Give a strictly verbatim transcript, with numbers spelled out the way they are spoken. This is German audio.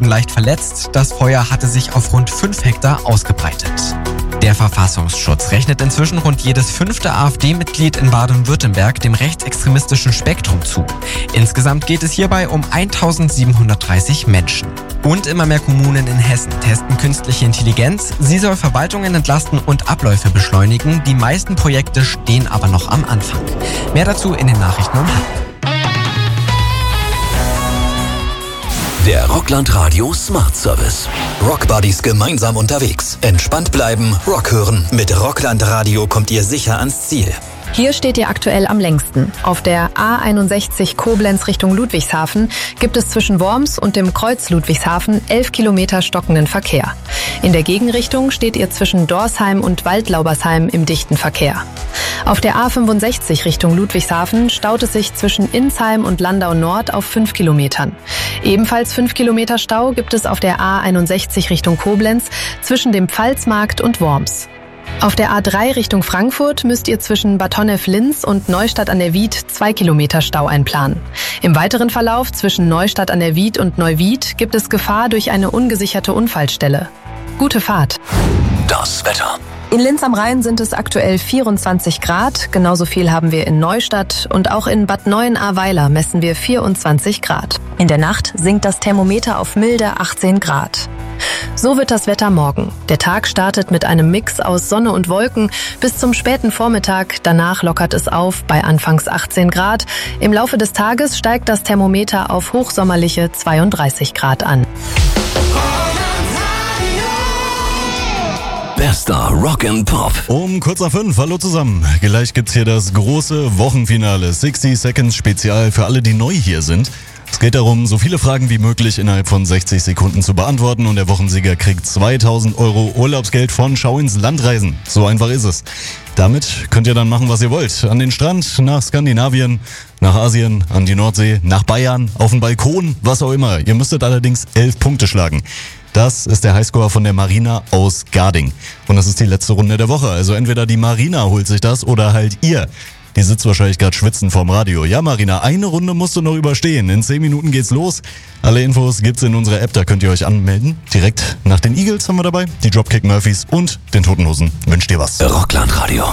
wurden leicht verletzt. Das Feuer hatte sich auf rund fünf Hektar ausgebreitet. Der Verfassungsschutz rechnet inzwischen rund jedes fünfte AfD-Mitglied in Baden-Württemberg dem rechtsextremistischen Spektrum zu. Insgesamt geht es hierbei um eintausendsiebenhundertdreißig Menschen. Und immer mehr Kommunen in Hessen testen künstliche Intelligenz. Sie soll Verwaltungen entlasten und Abläufe beschleunigen. Die meisten Projekte stehen aber noch am Anfang. Mehr dazu in den Nachrichten um halb. Der Rockland Radio Smart Service. Rockbuddies gemeinsam unterwegs. Entspannt bleiben, Rock hören. Mit Rockland Radio kommt ihr sicher ans Ziel. Hier steht ihr aktuell am längsten. Auf der A einundsechzig Koblenz Richtung Ludwigshafen gibt es zwischen Worms und dem Kreuz Ludwigshafen elf Kilometer stockenden Verkehr. In der Gegenrichtung steht ihr zwischen Dorsheim und Waldlaubersheim im dichten Verkehr. Auf der A fünfundsechzig Richtung Ludwigshafen staut es sich zwischen Insheim und Landau Nord auf fünf Kilometern. Ebenfalls fünf Kilometer Stau gibt es auf der A einundsechzig Richtung Koblenz zwischen dem Pfalzmarkt und Worms. Auf der A drei Richtung Frankfurt müsst ihr zwischen Bad Honnef-Linz und Neustadt an der Wied zwei Kilometer Stau einplanen. Im weiteren Verlauf zwischen Neustadt an der Wied und Neuwied gibt es Gefahr durch eine ungesicherte Unfallstelle. Gute Fahrt. Das Wetter. In Linz am Rhein sind es aktuell vierundzwanzig Grad. Genauso viel haben wir in Neustadt und auch in Bad Neuenahr-Weiler messen wir vierundzwanzig Grad. In der Nacht sinkt das Thermometer auf milde achtzehn Grad. So wird das Wetter morgen. Der Tag startet mit einem Mix aus Sonne und Wolken bis zum späten Vormittag. Danach lockert es auf bei anfangs achtzehn Grad. Im Laufe des Tages steigt das Thermometer auf hochsommerliche zweiunddreißig Grad an. Bester Rock and Pop. Um kurz nach fünf, hallo zusammen. Gleich gibt's hier das große Wochenfinale. sechzig Seconds Spezial für alle, die neu hier sind. Es geht darum, so viele Fragen wie möglich innerhalb von sechzig Sekunden zu beantworten und der Wochensieger kriegt zweitausend Euro Urlaubsgeld von Schau ins Land reisen. So einfach ist es. Damit könnt ihr dann machen, was ihr wollt. An den Strand, nach Skandinavien, nach Asien, an die Nordsee, nach Bayern, auf den Balkon, was auch immer. Ihr müsstet allerdings elf Punkte schlagen. Das ist der Highscore von der Marina aus Garding. Und das ist die letzte Runde der Woche. Also entweder die Marina holt sich das oder halt ihr. Die sitzt wahrscheinlich gerade schwitzend vorm Radio. Ja, Marina, eine Runde musst du noch überstehen. In zehn Minuten geht's los. Alle Infos gibt's in unserer App, da könnt ihr euch anmelden. Direkt nach den Eagles haben wir dabei, die Dropkick Murphys und den Toten Hosen. Wünscht dir was. Rockland Radio.